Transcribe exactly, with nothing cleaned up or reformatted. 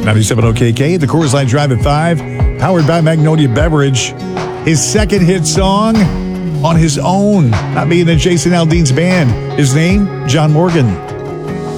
ninety-seven O K K, the Coors Light Drive at five, powered by Magnolia Beverage. His second hit song on his own, not being in Jason Aldean's band. His name, John Morgan.